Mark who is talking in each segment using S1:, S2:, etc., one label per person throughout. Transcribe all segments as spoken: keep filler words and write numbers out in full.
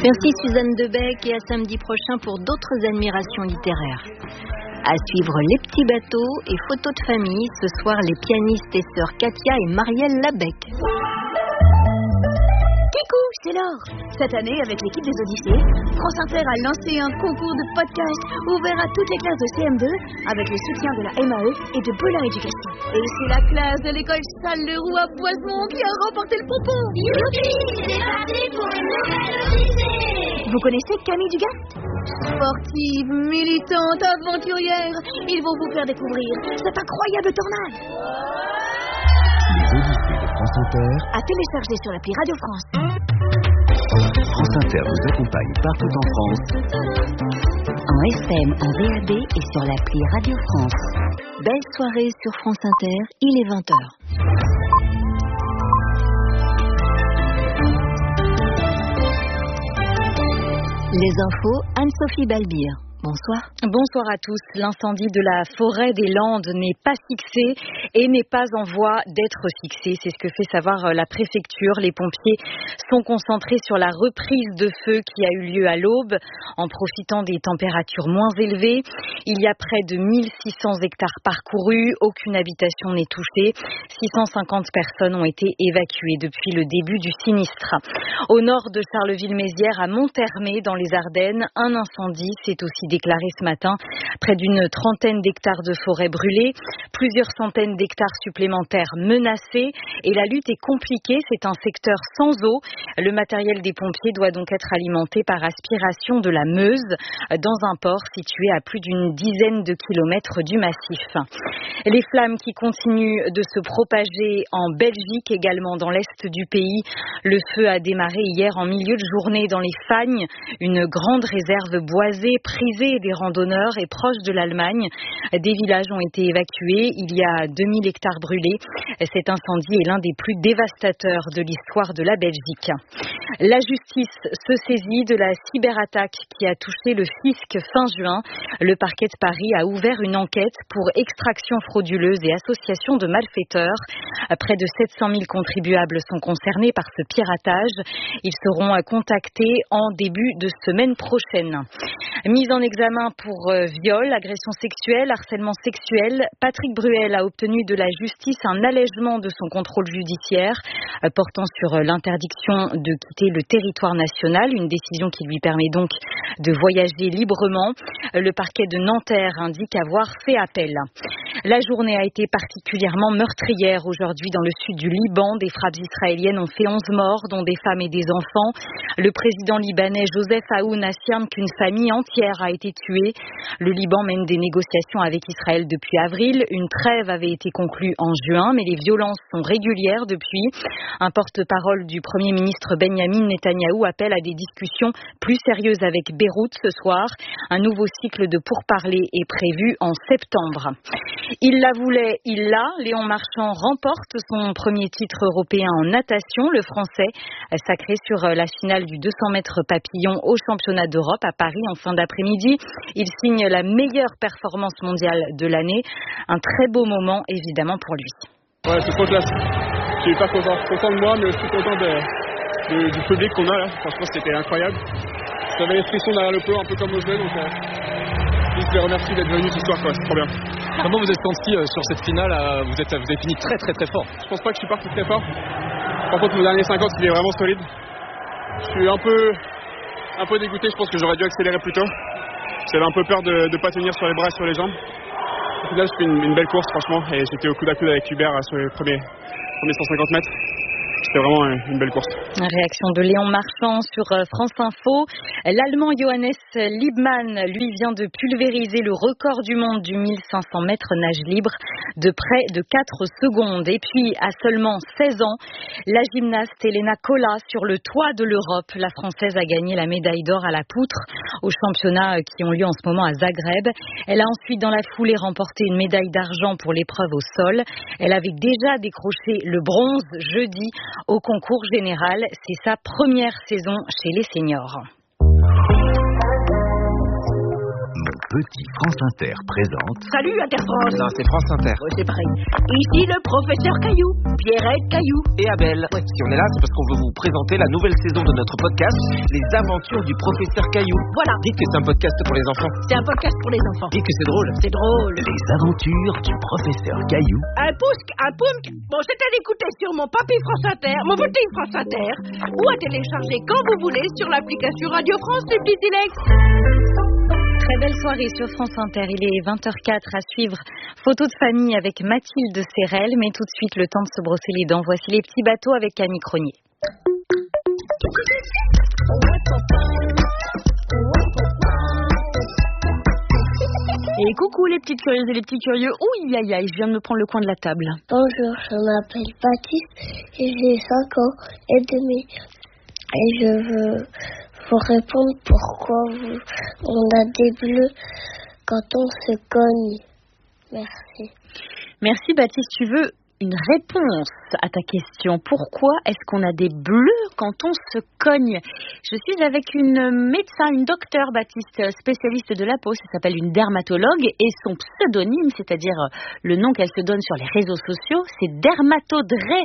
S1: Merci Suzanne Debec et à samedi prochain pour d'autres admirations littéraires. À suivre Les Petits Bateaux et Photos de famille, ce soir les pianistes et sœurs Katia et Marielle Labec.
S2: Coucou, c'est Laure. Cette année, avec l'équipe des Odyssées, France Inter a lancé un concours de podcast ouvert à toutes les classes de C M deux avec le soutien de la M A E et de Belin Éducation. Et c'est la classe de l'école Salle-Leroux à Boisemont qui a remporté le pompon.
S3: Youpi, c'est parti pour une nouvelle Odyssée.
S2: Vous connaissez Camille Dugas? Sportive, militante, aventurière, ils vont vous faire découvrir cette incroyable tornade.
S4: Les Odyssées de France Inter
S2: À télécharger sur l'appli Radio France.
S4: France Inter vous accompagne partout en France.
S1: En F M, en V A B et sur l'appli Radio France. Belle soirée sur France Inter, il est vingt heures. Les infos, Anne-Sophie Balbir. Bonsoir.
S5: Bonsoir à tous. L'incendie de la forêt des Landes n'est pas fixé et n'est pas en voie d'être fixé. C'est ce que fait savoir la préfecture. Les pompiers sont concentrés sur la reprise de feu qui a eu lieu à l'aube en profitant des températures moins élevées. Il y a près de mille six cents hectares parcourus. Aucune habitation n'est touchée. six cent cinquante personnes ont été évacuées depuis le début du sinistre. Au nord de Charleville-Mézières, à Monthermé, dans les Ardennes, un incendie s'est aussi déclaré ce matin. Près d'une trentaine d'hectares de forêt brûlés, plusieurs centaines d'hectares supplémentaires menacés et la lutte est compliquée. C'est un secteur sans eau. Le matériel des pompiers doit donc être alimenté par aspiration de la Meuse dans un port situé à plus d'une dizaine de kilomètres du massif. Les flammes qui continuent de se propager en Belgique, également dans l'est du pays. Le feu a démarré hier en milieu de journée dans les Fagnes, une grande réserve boisée, prisée des randonneurs et proche de l'Allemagne. Des villages ont été évacués. Il y a deux mille hectares brûlés. Cet incendie est l'un des plus dévastateurs de l'histoire de la Belgique. La justice se saisit de la cyberattaque qui a touché le fisc fin juin. Le parquet de Paris a ouvert une enquête pour extraction frauduleuse et association de malfaiteurs. Près de sept cent mille contribuables sont concernés par ce piratage. Ils seront contactés en début de semaine prochaine. Mise en examen pour euh, viol, agression sexuelle, harcèlement sexuel, Patrick Bruel a obtenu de la justice un allègement de son contrôle judiciaire euh, portant sur euh, l'interdiction de quitter le territoire national, une décision qui lui permet donc de voyager librement. Euh, le parquet de Nanterre indique avoir fait appel. La journée a été particulièrement meurtrière aujourd'hui dans le sud du Liban. Des frappes israéliennes ont fait onze morts, dont des femmes et des enfants. Le président libanais Joseph Aoun affirme qu'une famille entière a été tuée. Le Liban mène des négociations avec Israël depuis avril. Une trêve avait été conclue en juin, mais les violences sont régulières depuis. Un porte-parole du Premier ministre Benyamin Netanyahou appelle à des discussions plus sérieuses avec Beyrouth ce soir. Un nouveau cycle de pourparlers est prévu en septembre. Il la voulait, il l'a. Léon Marchand remporte son premier titre européen en natation. Le Français sacré sur la finale du deux cents mètres papillon au championnat d'Europe à Paris en fin d'après-midi. Il signe la meilleure performance mondiale de l'année. Un très beau moment, évidemment, pour lui.
S6: Ouais, c'est trop classe. Je suis hyper content. Content de moi, mais aussi content de, de, du public qu'on a là. Franchement, c'était incroyable. J'avais les frissons derrière le pot, un peu comme au jeu, donc euh, je les remercie d'être venus ce soir, quoi. C'est trop bien.
S7: Comment vous êtes senti euh, sur cette finale euh, vous, êtes, vous avez fini très très très fort.
S6: Je pense pas que je suis parti très fort. Par contre, mon dernier cinquante, il est vraiment solide. Je suis un peu, un peu dégoûté. Je pense que j'aurais dû accélérer plus tôt. J'avais un peu peur de ne pas tenir sur les bras et sur les jambes. Au final, je fais une, une belle course, franchement. Et j'étais au coude à coude avec Hubert sur les premiers, premiers cent cinquante mètres. C'était vraiment une belle course.
S5: Réaction de Léon Marchand sur France Info. L'Allemand Johannes Liebmann, lui, vient de pulvériser le record du monde du mille cinq cents mètres nage libre de près de quatre secondes. Et puis, à seulement seize ans, la gymnaste Elena Kola sur le toit de l'Europe. La Française a gagné la médaille d'or à la poutre aux championnats qui ont lieu en ce moment à Zagreb. Elle a ensuite, dans la foulée, remporté une médaille d'argent pour l'épreuve au sol. Elle avait déjà décroché le bronze jeudi au concours général. C'est sa première saison chez les seniors.
S4: Mon Petit France Inter présente...
S8: Salut Inter-France.
S7: Non, c'est France Inter.
S8: Ouais, c'est pareil. Ici le professeur Caillou, Pierrette Caillou.
S7: Et Abel. Ouais. Si on est là, c'est parce qu'on veut vous présenter la nouvelle saison de notre podcast, Les Aventures du professeur Caillou.
S8: Voilà.
S7: Dites que c'est un podcast pour les enfants.
S8: C'est un podcast pour les enfants.
S7: Dites que c'est drôle.
S8: C'est drôle.
S4: Les Aventures du professeur Caillou.
S8: Un pousque, un poumque. Bon, c'est à l'écouter sur mon papy France Inter, mon petit France Inter, ou à télécharger quand vous voulez sur l'application Radio France, les petits silex.
S5: Très belle soirée sur France Inter. Il est vingt heures quatre à suivre Photo de famille avec Mathilde Serrel. Mais tout de suite, le temps de se brosser les dents. Voici les petits bateaux avec Camille Cronier.
S2: Et coucou les petites curieuses et les petits curieux. Ouh, aïe aïe, je viens de me prendre le coin de la table.
S9: Bonjour, je m'appelle Baptiste et j'ai cinq ans et demi. Et je veux vous répondre pourquoi vous, on a des bleus quand on se cogne. Merci.
S2: Merci Baptiste, tu veux une réponse à ta question. Pourquoi est-ce qu'on a des bleus quand on se cogne? Je suis avec une médecin, une docteure Baptiste, spécialiste de la peau. Ça s'appelle une dermatologue et son pseudonyme, c'est-à-dire le nom qu'elle se donne sur les réseaux sociaux, c'est Dermatodré.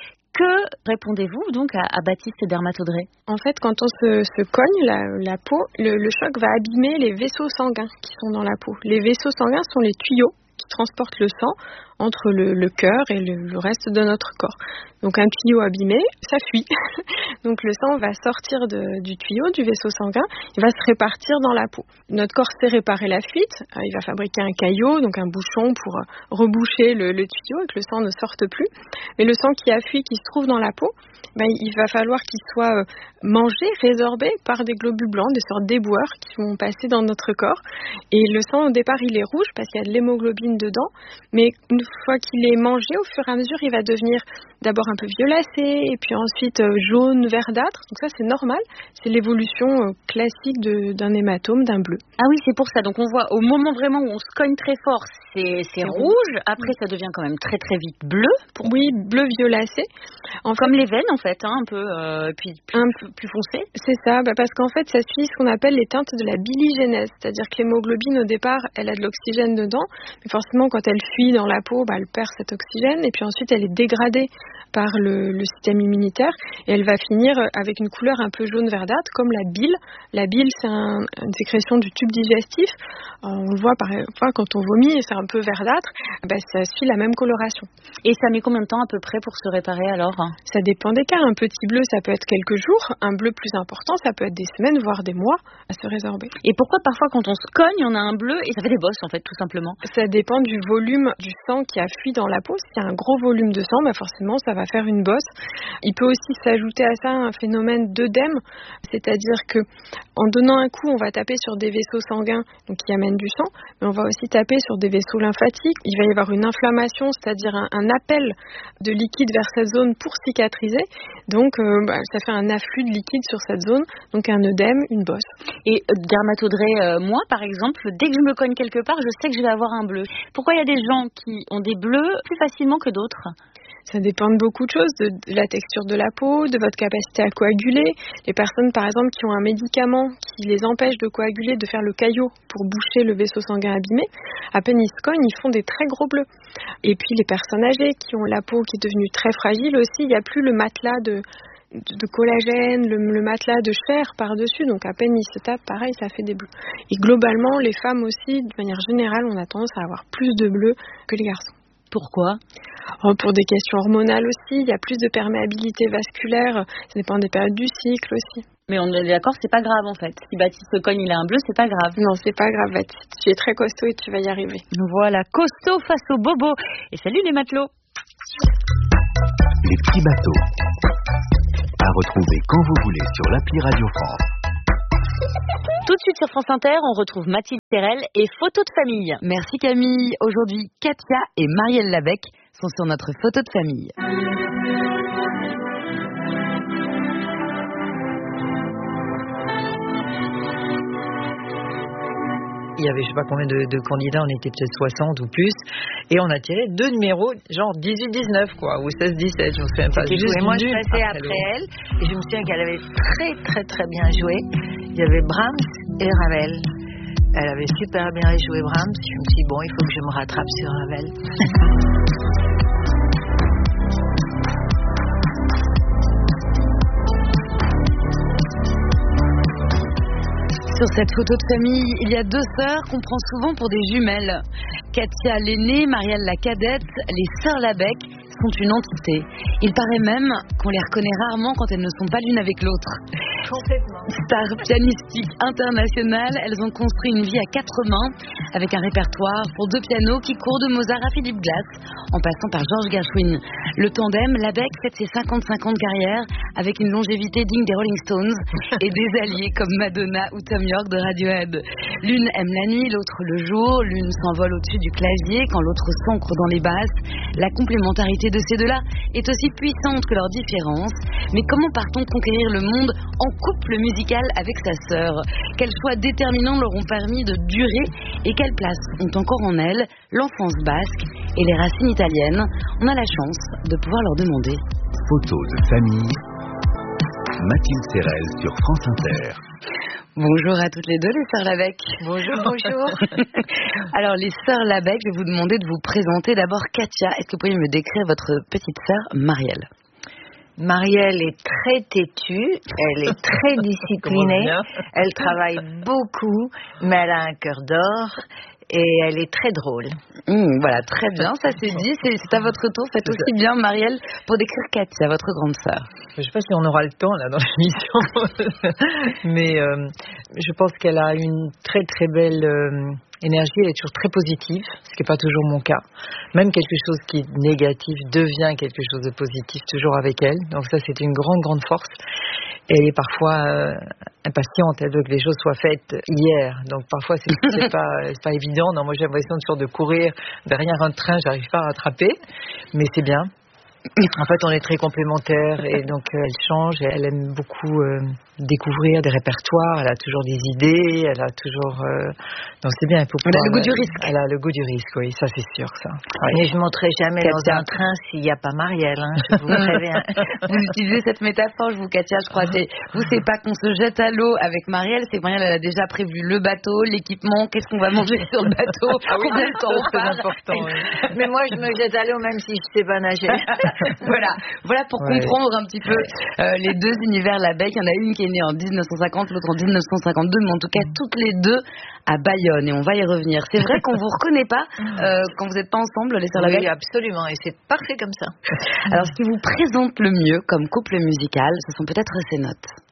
S2: Que répondez-vous donc à, à Baptiste Dermatodré?
S10: En fait, quand on se, se cogne la, la peau, le, le choc va abîmer les vaisseaux sanguins qui sont dans la peau. Les vaisseaux sanguins sont les tuyaux qui transportent le sang entre le, le cœur et le, le reste de notre corps. Donc un tuyau abîmé, ça fuit. Donc le sang va sortir de, du tuyau, du vaisseau sanguin, il va se répartir dans la peau. Notre corps sait réparer la fuite, il va fabriquer un caillot, donc un bouchon pour reboucher le, le tuyau et que le sang ne sorte plus. Mais le sang qui a fui, qui se trouve dans la peau, ben, il va falloir qu'il soit mangé, résorbé par des globules blancs, des sortes d'éboueurs qui vont passer dans notre corps. Et le sang, au départ, il est rouge parce qu'il y a de l'hémoglobine dedans, mais une fois qu'il est mangé, au fur et à mesure, il va devenir d'abord un peu violacé, et puis ensuite euh, jaune, verdâtre. Donc ça, c'est normal. C'est l'évolution euh, classique de, d'un hématome, d'un bleu.
S2: Ah oui, c'est pour ça. Donc on voit au moment vraiment où on se cogne très fort, c'est, c'est rouge. Après, ça devient quand même très très vite bleu.
S10: Pour... Oui, bleu violacé.
S2: En Comme fait, les veines, en fait, hein, un peu, euh, puis plus, un peu plus foncé.
S10: C'est ça, bah parce qu'en fait, ça suit ce qu'on appelle les teintes de la biligénèse. C'est-à-dire que l'hémoglobine, au départ, elle a de l'oxygène dedans. Mais forcément, quand elle fuit dans la peau, bah, elle perd cet oxygène. Et puis ensuite, elle est dégradée par le, le système immunitaire et elle va finir avec une couleur un peu jaune verdâtre comme la bile. La bile, c'est un, une sécrétion du tube digestif. On le voit parfois quand on vomit et c'est un peu verdâtre, ben ça suit la même coloration.
S2: Et ça met combien de temps à peu près pour se réparer alors?
S10: Ça dépend des cas. Un petit bleu, ça peut être quelques jours. Un bleu plus important, ça peut être des semaines, voire des mois à se résorber.
S2: Et pourquoi parfois quand on se cogne, on a un bleu et ça fait des bosses en fait, tout simplement?
S10: Ça dépend du volume du sang qui a fui dans la peau. S'il y a un gros volume de sang, ben forcément, ça va faire une bosse. Il peut aussi s'ajouter à ça un phénomène d'œdème, c'est-à-dire que en donnant un coup, on va taper sur des vaisseaux sanguins donc qui amènent du sang, mais on va aussi taper sur des vaisseaux lymphatiques. Il va y avoir une inflammation, c'est-à-dire un, un appel de liquide vers cette zone pour cicatriser. Donc, euh, bah, ça fait un afflux de liquide sur cette zone, donc un œdème, une bosse.
S2: Et euh, Dermatodré, euh, moi par exemple, dès que je me cogne quelque part, je sais que je vais avoir un bleu. Pourquoi il y a des gens qui ont des bleus plus facilement que d'autres?
S10: Ça dépend de beaucoup de choses, de, de la texture de la peau, de votre capacité à coaguler. Les personnes, par exemple, qui ont un médicament qui les empêche de coaguler, de faire le caillot pour boucher le vaisseau sanguin abîmé, à peine ils se cognent, ils font des très gros bleus. Et puis les personnes âgées qui ont la peau qui est devenue très fragile aussi, il n'y a plus le matelas de... de collagène, le, le matelas de chair par-dessus, donc à peine ils se tapent, pareil, ça fait des bleus. Et globalement, les femmes aussi, de manière générale, on a tendance à avoir plus de bleus que les garçons.
S2: Pourquoi?
S10: Oh, pour des questions hormonales aussi, il y a plus de perméabilité vasculaire, ça dépend des périodes du cycle aussi.
S2: Mais on est d'accord, c'est pas grave en fait. Si Baptiste se cogne, il a un bleu, c'est pas grave.
S10: Non, c'est pas grave Baptiste, tu es très costaud et tu vas y arriver.
S2: Voilà, costaud face au bobo. Et salut les matelots.
S4: Les petits bateaux, à retrouver quand vous voulez sur l'appli Radio France.
S2: Tout de suite sur France Inter, on retrouve Mathilde Serrel et Photo de famille.
S1: Merci Camille. Aujourd'hui, Katia et Marielle Labec sont sur notre photo de famille.
S11: Il y avait je sais pas combien de, de candidats, on était peut-être soixante ou plus, et on a tiré deux numéros, genre dix-huit dix-neuf quoi, ou seize dix-sept, je me souviens pas.
S12: Juste et moi je passais après, après elle, et je me souviens qu'elle avait très très très bien joué. Il y avait Brahms et Ravel.
S11: Elle avait super bien joué Brahms. Je me suis dit, bon, il faut que je me rattrape sur Ravel.
S5: Sur cette photo de famille, il y a deux sœurs qu'on prend souvent pour des jumelles. Katia l'aînée, Marielle la cadette, les sœurs Labec sont une entité. Il paraît même qu'on les reconnaît rarement quand elles ne sont pas l'une avec l'autre.
S11: Complètement.
S5: Stars pianistiques internationales, elles ont construit une vie à quatre mains avec un répertoire pour deux pianos qui court de Mozart à Philip Glass en passant par George Gershwin. Le tandem Labec fête ses cinquante-cinq ans de carrière avec une longévité digne des Rolling Stones et des alliés comme Madonna ou Thom Yorke de Radiohead. L'une aime la nuit, l'autre le jour, l'une s'envole au-dessus du clavier quand l'autre s'ancre dans les basses. La complémentarité de ces deux-là est aussi puissante que leurs différences. Mais comment part-on conquérir le monde en couple musical avec sa sœur? Quels choix déterminants leur ont permis de durer et quelle place ont encore en elles l'enfance basque et les racines italiennes? On a la chance de pouvoir leur demander.
S4: Photos de famille. Mathilde Serrel sur France Inter.
S5: Bonjour à toutes les deux, les sœurs Labec.
S11: Bonjour, bonjour.
S5: Alors, les sœurs Labec, je vais vous demander de vous présenter. D'abord, Katia, est-ce que vous pouvez me décrire votre petite sœur Marielle?
S11: Marielle est très têtue, elle est très disciplinée, elle travaille beaucoup, mais elle a un cœur d'or. Et elle est très drôle.
S5: Mmh, voilà, très bien, ça c'est dit. C'est, c'est à votre tour. Faites aussi bien, Marielle, pour décrire Katia, votre grande sœur.
S11: Je ne sais pas si on aura le temps là dans l'émission, mais euh, je pense qu'elle a une très très belle euh, énergie. Elle est toujours très positive, ce qui n'est pas toujours mon cas. Même quelque chose qui est négatif devient quelque chose de positif toujours avec elle. Donc ça, c'est une grande grande force. Elle est parfois euh, impatiente, elle veut que les choses soient faites hier. Donc parfois c'est, c'est pas c'est pas évident. Non, moi j'ai l'impression toujours de courir derrière un train, j'arrive pas à rattraper, mais c'est bien. En fait, on est très complémentaires et donc euh, elle change. Et elle aime beaucoup euh, découvrir des répertoires. Elle a toujours des idées. Elle a toujours. Euh... Donc c'est bien. Elle,
S5: elle a le goût du risque.
S11: Elle a le goût du risque, oui, ça c'est sûr, ça.
S5: Oui.
S11: Mais je monterai jamais Katia. Dans un train s'il n'y a pas Marielle. Hein, je vous préviens.
S5: Vous utilisez cette métaphore, je vous, Katia. Je crois. C'est, vous, c'est pas qu'on se jette à l'eau avec Marielle. C'est Marielle, elle a déjà prévu le bateau, l'équipement, qu'est-ce qu'on va manger sur le bateau.
S11: Ah oui,
S5: combien de temps on
S11: c'est important. Oui. Mais moi, je me jette à l'eau même si je sais pas nager.
S5: Voilà, voilà pour ouais. comprendre un petit peu euh, les deux univers Labec. Il y en a une qui est née en dix-neuf cent cinquante, l'autre en dix-neuf cent cinquante-deux, mais en tout cas toutes les deux à Bayonne, et on va y revenir. C'est vrai qu'on vous reconnaît pas euh, quand vous n'êtes pas ensemble, les sœurs Labec?
S11: Oui, absolument, et c'est parfait comme ça.
S5: Alors, ce qui vous présente le mieux comme couple musical, ce sont peut-être ces notes.